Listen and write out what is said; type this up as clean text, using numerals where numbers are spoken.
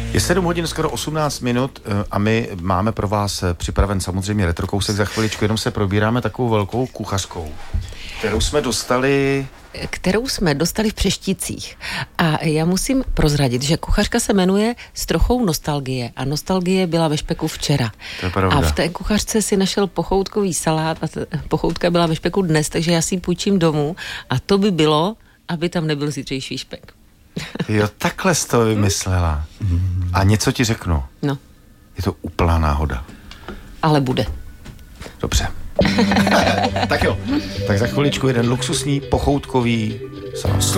Je 7 hodin, skoro 18 minut a my máme pro vás připraven samozřejmě retrokousek za chviličku, jenom se probíráme takovou velkou kuchařkou, kterou jsme dostali v Přešticích. A já musím prozradit, že kuchařka se jmenuje S trochou nostalgie a nostalgie byla ve špeku včera. To je pravda. A v té kuchařce si našel pochoutkový salát a pochoutka byla ve špeku dnes, takže já si ji půjčím domů a to by bylo, aby tam nebyl zítřejší špek. Jo, takhle jsi to vymyslela. A něco ti řeknu. No. Je to úplná náhoda. Ale bude. Dobře. Tak jo. Tak za chviličku jeden luxusní pochoutkový salát.